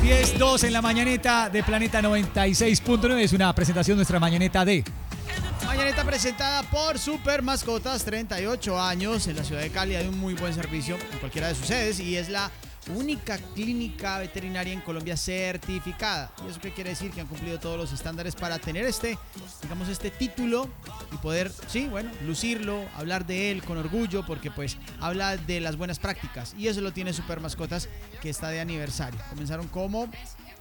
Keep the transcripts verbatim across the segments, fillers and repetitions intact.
diez dos en la mañaneta de Planeta noventa y seis punto nueve. Es una presentación de nuestra mañaneta de... Mañaneta presentada por Super Mascotas, treinta y ocho años en la ciudad de Cali. Hay un muy buen servicio en cualquiera de sus sedes y es la única clínica veterinaria en Colombia certificada. ¿Y eso qué quiere decir? Que han cumplido todos los estándares para tener este, digamos, este título y poder, sí, bueno, lucirlo, hablar de él con orgullo, porque pues habla de las buenas prácticas. Y eso lo tiene Super Mascotas, que está de aniversario. Comenzaron como...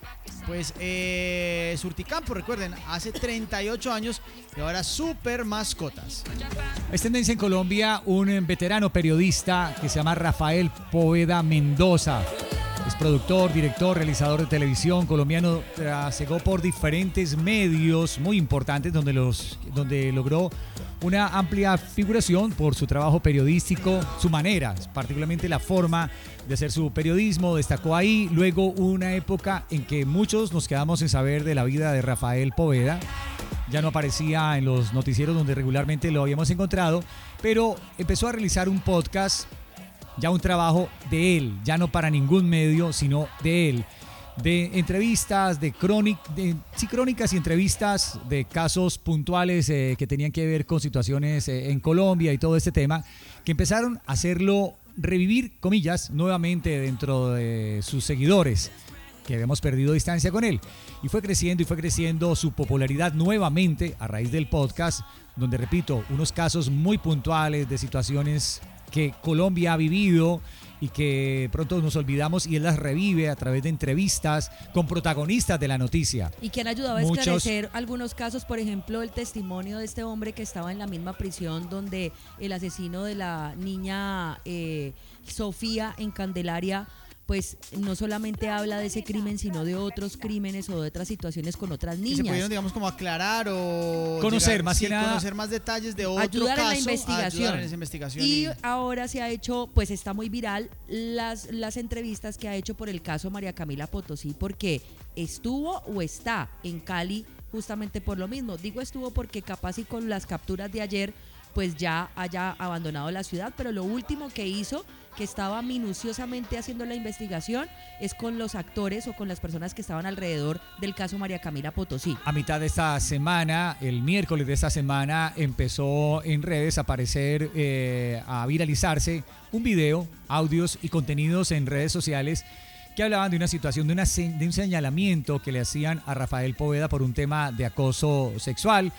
Pues eh, Surticampo, recuerden, hace treinta y ocho años y ahora Super Mascotas. Es tendencia en Colombia un veterano periodista que se llama Rafael Poveda Mendoza. Es productor, director, realizador de televisión colombiano. Trasegó por diferentes medios muy importantes donde, los, donde logró una amplia figuración por su trabajo periodístico, su manera, particularmente la forma de hacer su periodismo, destacó ahí. Luego una época en que muchos nos quedamos sin saber de la vida de Rafael Poveda. Ya no aparecía en los noticieros donde regularmente lo habíamos encontrado, pero empezó a realizar un podcast, ya un trabajo de él, ya no para ningún medio, sino de él. De entrevistas, de, crónic, de sí, crónicas y entrevistas de casos puntuales eh, que tenían que ver con situaciones eh, en Colombia y todo este tema, que empezaron a hacerlo revivir, comillas, nuevamente dentro de sus seguidores, que habíamos perdido distancia con él. Y fue creciendo y fue creciendo su popularidad nuevamente a raíz del podcast, donde, repito, unos casos muy puntuales de situaciones que Colombia ha vivido y que pronto nos olvidamos, y él las revive a través de entrevistas con protagonistas de la noticia. Y que han ayudado a Muchos... esclarecer algunos casos, por ejemplo, el testimonio de este hombre que estaba en la misma prisión donde el asesino de la niña eh, Sofía en Candelaria, pues no solamente habla de ese crimen, sino de otros crímenes o de otras situaciones con otras niñas. Y se pudieron, digamos, como aclarar o... Conocer, llegar, más sí, que nada... Conocer más detalles de otro ayudar caso. En la investigación. Ayudar en esa investigación. Y, y ahora se ha hecho, pues está muy viral las, las entrevistas que ha hecho por el caso María Camila Potosí, porque estuvo o está en Cali justamente por lo mismo. Digo estuvo porque capaz y con las capturas de ayer pues ya haya abandonado la ciudad, pero lo último que hizo, que estaba minuciosamente haciendo la investigación, es con los actores o con las personas que estaban alrededor del caso María Camila Potosí. A mitad de esta semana, el miércoles de esta semana, empezó en redes a aparecer, eh, a viralizarse un video, audios y contenidos en redes sociales que hablaban de una situación, de, una, de un señalamiento que le hacían a Rafael Poveda por un tema de acoso sexual.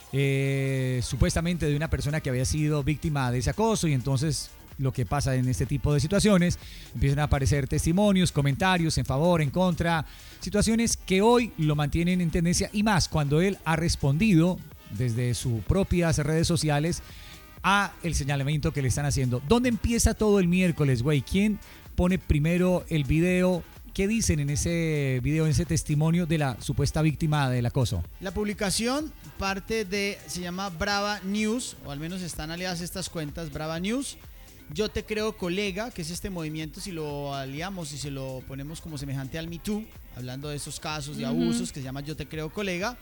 Eh, supuestamente de una persona que había sido víctima de ese acoso, y entonces lo que pasa en este tipo de situaciones, empiezan a aparecer testimonios, comentarios en favor, en contra, situaciones que hoy lo mantienen en tendencia, y más cuando él ha respondido desde sus propias redes sociales a el señalamiento que le están haciendo. ¿Dónde empieza todo el miércoles, güey? ¿Quién pone primero el video? ¿Qué dicen en ese video, en ese testimonio de la supuesta víctima del acoso? La publicación parte de, se llama Brava News, o al menos están aliadas estas cuentas, Brava News. Yo Te Creo Colega, que es este movimiento, si lo aliamos y se lo ponemos como semejante al Me Too, hablando de esos casos de abusos, uh-huh. que se llama Yo Te Creo Colega.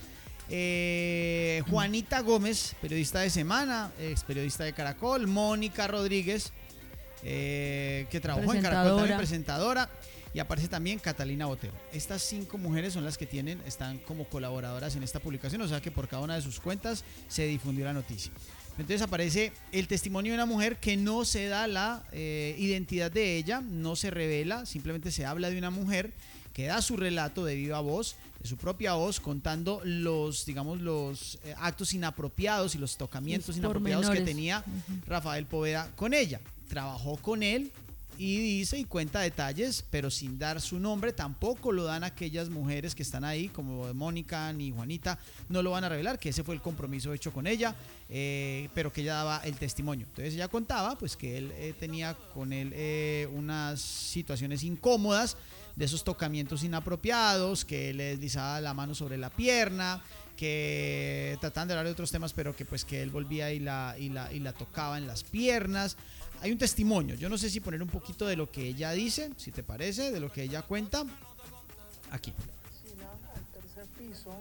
Eh, Juanita Gómez, periodista de Semana, ex periodista de Caracol. Mónica Rodríguez, eh, que trabajó en Caracol, también presentadora. Y aparece también Catalina Botero. Estas cinco mujeres son las que tienen, están como colaboradoras en esta publicación, o sea que por cada una de sus cuentas se difundió la noticia. Entonces aparece el testimonio de una mujer que no se da la eh, identidad de ella, no se revela, simplemente se habla de una mujer que da su relato de viva voz, de su propia voz, contando los, digamos, los eh, actos inapropiados y los tocamientos los inapropiados que tenía uh-huh. Rafael Poveda con ella. Trabajó con él, y dice y cuenta detalles, pero sin dar su nombre. Tampoco lo dan aquellas mujeres que están ahí, como Mónica ni Juanita, no lo van a revelar, que ese fue el compromiso hecho con ella, eh, pero que ella daba el testimonio. Entonces ella contaba pues que él eh, tenía con él eh, unas situaciones incómodas, de esos tocamientos inapropiados, que le deslizaba la mano sobre la pierna, que trataban de hablar de otros temas, pero que pues que él volvía y la, y la, y la tocaba en las piernas. Hay un testimonio, yo no sé si poner un poquito de lo que ella dice, si te parece, de lo que ella cuenta. Aquí. Al tercer piso,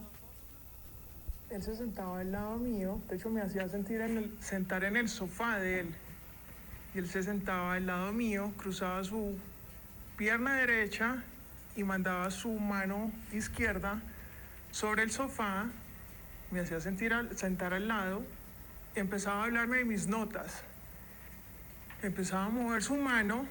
él se sentaba al lado mío, de hecho me hacía sentir en el, sentar en el sofá de él, y él se sentaba al lado mío, cruzaba su pierna derecha y mandaba su mano izquierda sobre el sofá, me hacía sentir al, sentar al lado, empezaba a hablarme de mis notas, empezaba a mover su mano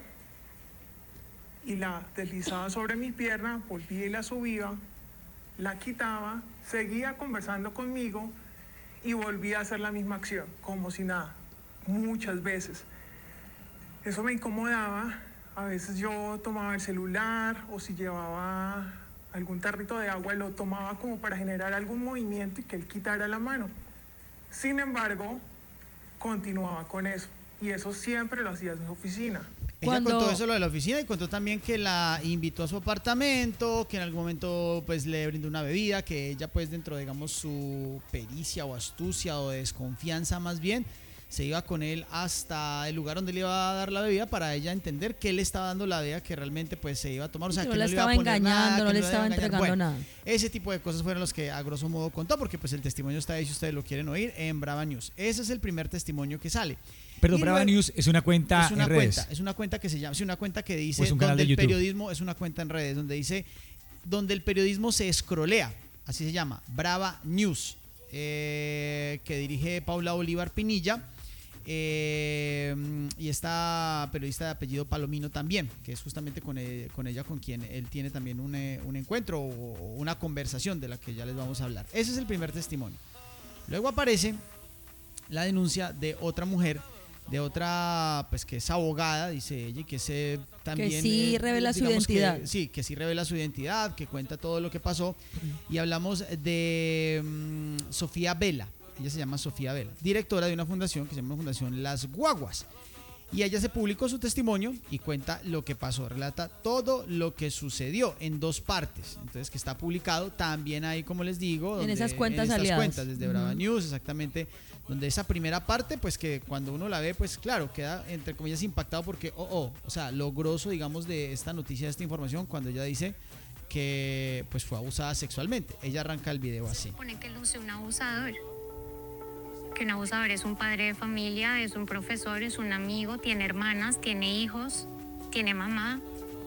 y la deslizaba sobre mi pierna, volvía y la subía, la quitaba, seguía conversando conmigo y volvía a hacer la misma acción, como si nada, muchas veces. Eso me incomodaba, a veces yo tomaba el celular o si llevaba algún tarrito de agua lo tomaba como para generar algún movimiento y que él quitara la mano. Sin embargo, continuaba con eso y eso siempre lo hacía en su oficina. Ella Cuando- contó eso lo de la oficina y contó también que la invitó a su apartamento, que en algún momento pues le brindó una bebida, que ella pues dentro de digamos su pericia o astucia o desconfianza más bien, se iba con él hasta el lugar donde le iba a dar la bebida para ella entender que él le estaba dando la bebida que realmente pues se iba a tomar, o sea, Que que no la le iba a estaba poner engañando, nada, no que le iba a estaba engañar. entregando Bueno, nada. ese tipo de cosas fueron los que a grosso modo contó, porque pues el testimonio está ahí si ustedes lo quieren oír en Brava News. Ese es el primer testimonio que sale. Perdón, Y Brava luego- News es una cuenta es una en redes. cuenta, es una cuenta que se llama, es una cuenta que dice ¿O es un canal donde de el YouTube? periodismo es una cuenta en redes donde dice donde el periodismo se escrolea, así se llama, Brava News, eh, que dirige Paula Bolívar Pinilla. Eh, y esta periodista de apellido Palomino también, que es justamente con, e- con ella con quien él tiene también un, eh, un encuentro o una conversación de la que ya les vamos a hablar. Ese es el primer testimonio. Luego aparece la denuncia de otra mujer, de otra, pues que es abogada, dice ella, y que se también... sí eh, revela su digamos que- identidad. sí, que sí revela su identidad, que cuenta todo lo que pasó. Y hablamos de mm, Sofía Vela. Ella se llama Sofía Vela, directora de una fundación que se llama Fundación Las Guaguas. Y ella se publicó su testimonio y cuenta lo que pasó, relata todo lo que sucedió en dos partes. Entonces, que está publicado también ahí, como les digo, En donde- esas cuentas en estas aliadas. cuentas, desde Brava Ujú. News, exactamente, donde esa primera parte, pues que cuando uno la ve, pues claro, queda entre comillas impactado porque, oh, oh, o sea, lo grosso, digamos, de esta noticia, de esta información, cuando ella dice que pues fue abusada sexualmente. Ella arranca el video así. Supone que luce un abusador. Que un abusador es un padre de familia, es un profesor, es un amigo, tiene hermanas, tiene hijos, tiene mamá.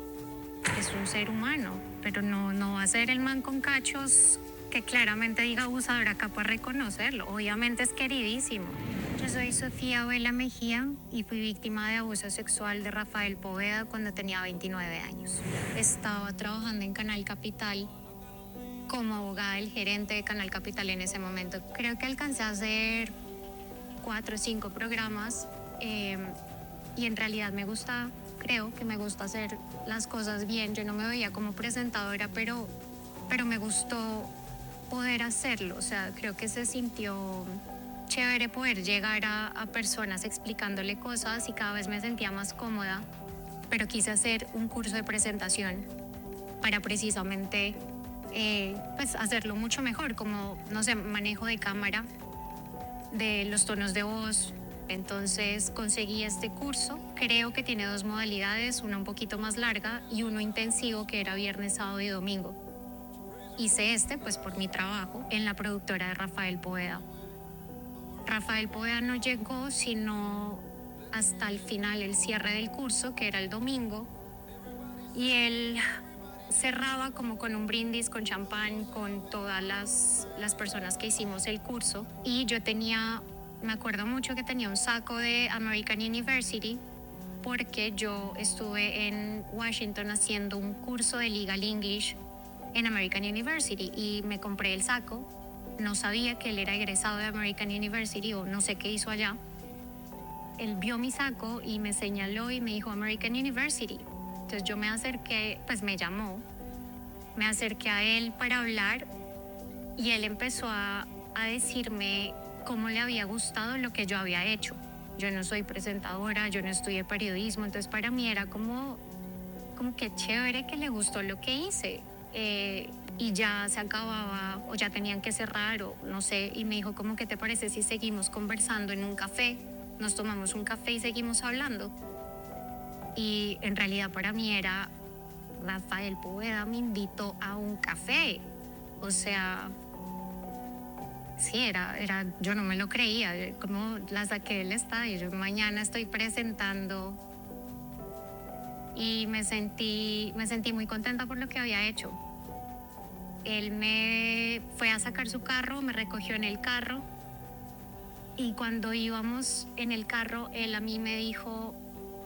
Es un ser humano, pero no, no va a ser el man con cachos que claramente diga abusador acá para reconocerlo. Obviamente es queridísimo. Yo soy Sofía Vela Mejía y fui víctima de abuso sexual de Rafael Poveda cuando tenía veintinueve años. Estaba trabajando en Canal Capital como abogada del gerente de Canal Capital en ese momento. Creo que alcancé a hacer cuatro o cinco programas eh, y en realidad me gusta, creo que me gusta hacer las cosas bien. Yo no me veía como presentadora, pero, pero me gustó poder hacerlo. O sea, creo que se sintió chévere poder llegar a, a personas explicándole cosas y cada vez me sentía más cómoda, pero quise hacer un curso de presentación para precisamente eh, pues hacerlo mucho mejor, como, no sé, manejo de cámara, de los tonos de voz. Entonces conseguí este curso, creo que tiene dos modalidades, una un poquito más larga y uno intensivo que era viernes, sábado y domingo. Hice este pues por mi trabajo en la productora de Rafael Poveda. Rafael Poveda no llegó sino hasta el final, el cierre del curso, que era el domingo, y él cerraba como con un brindis, con champán, con todas las, las personas que hicimos el curso. Y yo tenía, me acuerdo mucho que tenía un saco de American University porque yo estuve en Washington haciendo un curso de Legal English en American University y me compré el saco. No sabía que él era egresado de American University o no sé qué hizo allá. Él vio mi saco y me señaló y me dijo American University. Entonces yo me acerqué, pues me llamó, me acerqué a él para hablar y él empezó a, a decirme cómo le había gustado lo que yo había hecho. Yo no soy presentadora, yo no estudié periodismo, entonces para mí era como, como que chévere que le gustó lo que hice. Eh, y ya se acababa o ya tenían que cerrar o no sé, y me dijo como, ¿qué te parece si seguimos conversando en un café? Nos tomamos un café y seguimos hablando. Y en realidad para mí era, Rafael Poveda me invitó a un café. O sea, sí, era, era, yo no me lo creía, como la saqué del estadio. Yo mañana estoy presentando y me sentí, me sentí muy contenta por lo que había hecho. Él me fue a sacar su carro, me recogió en el carro y cuando íbamos en el carro, él a mí me dijo: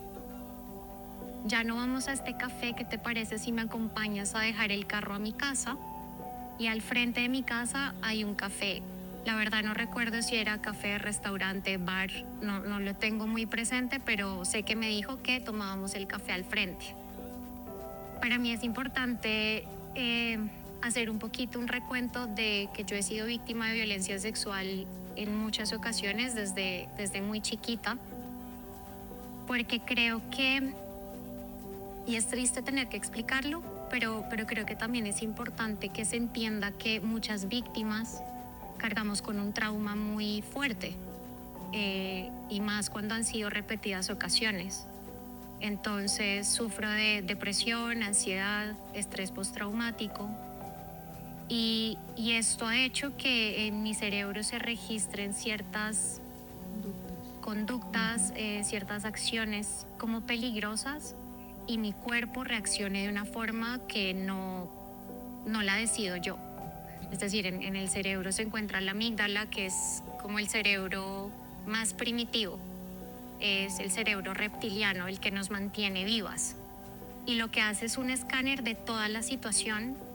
ya no vamos a este café, ¿qué te parece si me acompañas a dejar el carro a mi casa? Y al frente de mi casa hay un café. La verdad no recuerdo si era café, restaurante, bar, no, no lo tengo muy presente, pero sé que me dijo que tomábamos el café al frente. Para mí es importante eh, hacer un poquito un recuento de que yo he sido víctima de violencia sexual en muchas ocasiones desde, desde muy chiquita, porque creo que, y es triste tener que explicarlo, pero, pero creo que también es importante que se entienda que muchas víctimas cargamos con un trauma muy fuerte, eh, y más cuando han sido repetidas ocasiones. Entonces sufro de depresión, ansiedad, estrés postraumático y, y esto ha hecho que en mi cerebro se registren ciertas conductas, eh, ciertas acciones como peligrosas y mi cuerpo reaccione de una forma que no, no la decido yo. Es decir, en, en el cerebro se encuentra la amígdala, que es como el cerebro más primitivo. Es el cerebro reptiliano, el que nos mantiene vivas. Y lo que hace es un escáner de toda la situación